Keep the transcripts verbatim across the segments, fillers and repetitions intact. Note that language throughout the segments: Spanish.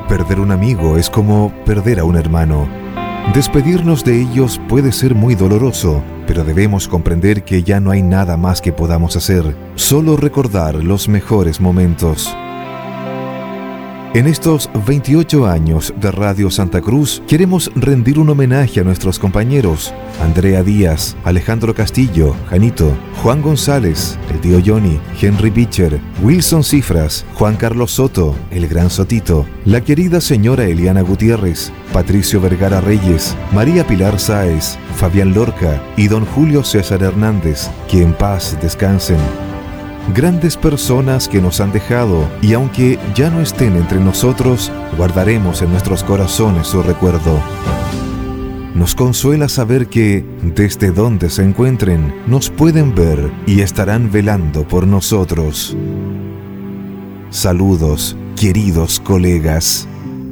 Perder un amigo es como perder a un hermano. Despedirnos de ellos puede ser muy doloroso, pero debemos comprender que ya no hay nada más que podamos hacer, solo recordar los mejores momentos. En estos veintiocho años de Radio Santa Cruz, queremos rendir un homenaje a nuestros compañeros: Andrea Díaz, Alejandro Castillo, Janito, Juan González, el tío Johnny, Henry Pitcher, Wilson Cifras, Juan Carlos Soto, el gran Sotito, la querida señora Eliana Gutiérrez, Patricio Vergara Reyes, María Pilar Sáez, Fabián Lorca y don Julio César Hernández, que en paz descansen. Grandes personas que nos han dejado, y aunque ya no estén entre nosotros, guardaremos en nuestros corazones su recuerdo. Nos consuela saber que, desde donde se encuentren, nos pueden ver y estarán velando por nosotros. Saludos, queridos colegas.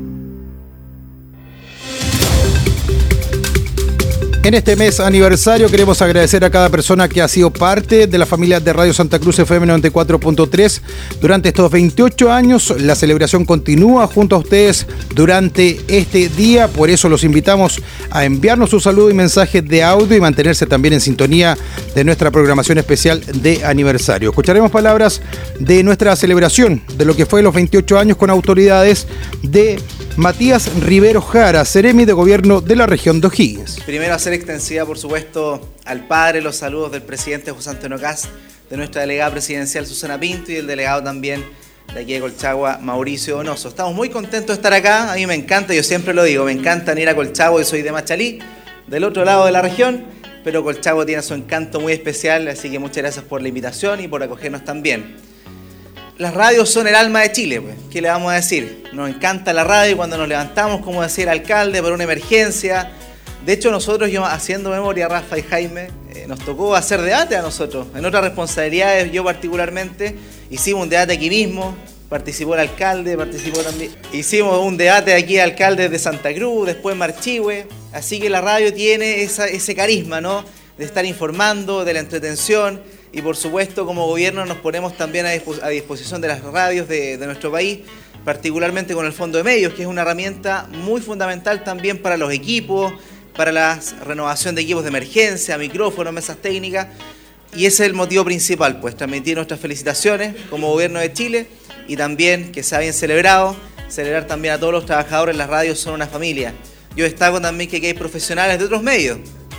En este mes aniversario queremos agradecer a cada persona que ha sido parte de la familia de Radio Santa Cruz F M noventa y cuatro punto tres durante estos veintiocho años. La celebración continúa junto a ustedes durante este día, por eso los invitamos a enviarnos su saludo y mensajes de audio y mantenerse también en sintonía de nuestra programación especial de aniversario. Escucharemos palabras de nuestra celebración de lo que fue los veintiocho años con autoridades de Matías Rivero Jara, Seremi de Gobierno de la región de O'Higgins. Primero hacer extensiva, por supuesto, al padre los saludos del presidente José Antonio Kast, de nuestra delegada presidencial Susana Pinto y del delegado también de aquí de Colchagua, Mauricio Donoso. Estamos muy contentos de estar acá, a mí me encanta, yo siempre lo digo, me encanta ir a Colchagua, yo soy de Machalí, del otro lado de la región, pero Colchagua tiene su encanto muy especial, así que muchas gracias por la invitación y por acogernos también. Las radios son el alma de Chile, pues. ¿Qué le vamos a decir? Nos encanta la radio y cuando nos levantamos, como decía el alcalde, por una emergencia. De hecho, nosotros, yo haciendo memoria, Rafa y Jaime, eh, nos tocó hacer debate a nosotros. En otras responsabilidades, yo particularmente, hicimos un debate aquí mismo, participó el alcalde, participó también. Hicimos un debate aquí de alcaldes de Santa Cruz, después Marchihue. Así que la radio tiene esa, ese carisma, ¿no? De estar informando, de la entretención. Y por supuesto, como gobierno nos ponemos también a, dispo a disposición de las radios de, de nuestro país, particularmente con el Fondo de Medios, que es una herramienta muy fundamental también para los equipos, para la renovación de equipos de emergencia, micrófonos, mesas técnicas. Y ese es el motivo principal, pues transmitir nuestras felicitaciones como gobierno de Chile y también que sea bien celebrado, celebrar también a todos los trabajadores. Las radios son una familia. Yo destaco también que aquí hay profesionales de otros medios.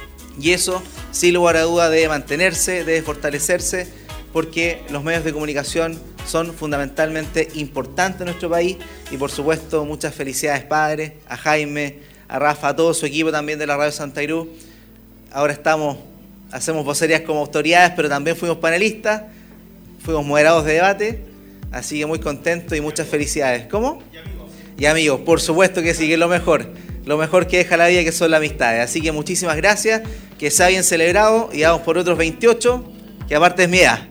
Y eso, sin lugar a duda, debe mantenerse, debe fortalecerse, porque los medios de comunicación son fundamentalmente importantes en nuestro país. Y por supuesto, muchas felicidades, padre, a Jaime, a Rafa, a todo su equipo también de la Radio Santa Cruz. Ahora estamos, hacemos vocerías como autoridades, pero también fuimos panelistas, fuimos moderados de debate, así que muy contentos y muchas felicidades. ¿Cómo? Y amigos. Y amigos, por supuesto que sí, que es lo mejor. Lo mejor que deja la vida, que son las amistades. Así que muchísimas gracias, que sea bien celebrado y vamos por otros veintiocho, que aparte es mi edad.